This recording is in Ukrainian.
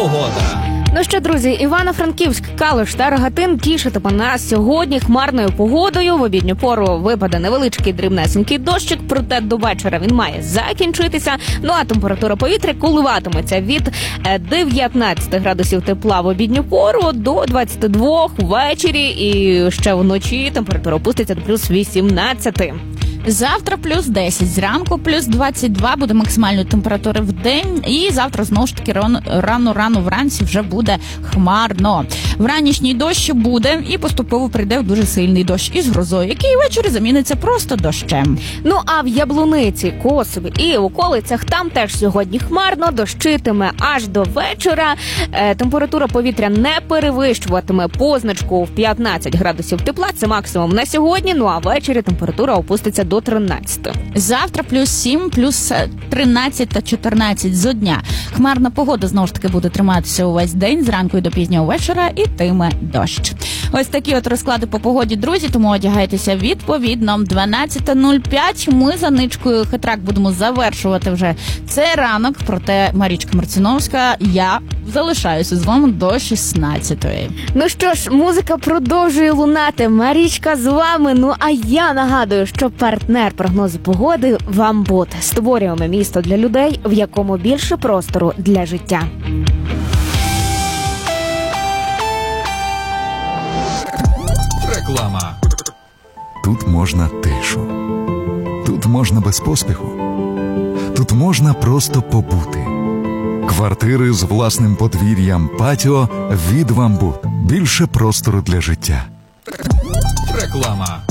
погода. Ну що, друзі, Івано-Франківськ, Калуш та Рогатин тішитиме нас сьогодні хмарною погодою. В обідню пору випаде невеличкий дрібнесенький дощик, проте до вечора він має закінчитися. Ну а температура повітря коливатиметься від 19 градусів тепла в обідню пору до 22 ввечері. І ще вночі температура опуститься до плюс 18. Завтра плюс 10, зранку плюс 22 буде максимальної температури в день. І завтра, знову ж таки, рано вранці вже буде хмарно. Вранішній дощ буде і поступово прийде дуже сильний дощ із грозою, який ввечері заміниться просто дощем. Ну а в Яблуниці, Косові і околицях там теж сьогодні хмарно, дощитиме аж до вечора. Температура повітря не перевищуватиме позначку в 15 градусів тепла. Це максимум на сьогодні. Ну а ввечері температура опуститься до 13. Завтра плюс 7, плюс 13 та 14 зо дня. Хмарна погода, знову ж таки, буде триматися увесь день, зранку і до пізнього вечора, і йтиме дощ. Ось такі от розклади по погоді, друзі, тому одягайтеся відповідно. 12:05. Ми за ничкою Хитрак будемо завершувати вже цей ранок. Проте Марічка Марциновська, я залишаюся з вами до 16-ї. Ну що ж, музика продовжує лунати. Марічка з вами. Ну а я нагадую, що партнер прогнозу погоди «Вамбут». Створюємо місто для людей, в якому більше простору для життя. Реклама. Тут можна тишу. Тут можна без поспіху. Тут можна просто побути. Квартири з власним подвір'ям, патіо від «Вамбут». Більше простору для життя. Реклама.